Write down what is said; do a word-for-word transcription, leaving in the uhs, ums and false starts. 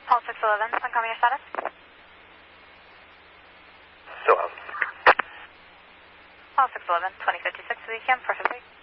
Paul six eleven, Sun Coming, your status? Still out. Paul six eleven, twenty fifty-six, we can perfectly.